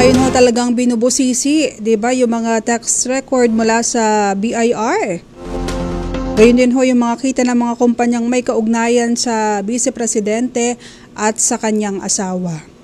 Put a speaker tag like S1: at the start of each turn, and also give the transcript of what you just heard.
S1: Ngayon ho talagang binubusisi, 'di ba, yung mga tax record mula sa BIR. Gayun din ho yung mga kita ng mga kumpanyang may kaugnayan sa Vice Presidente at sa kanyang asawa.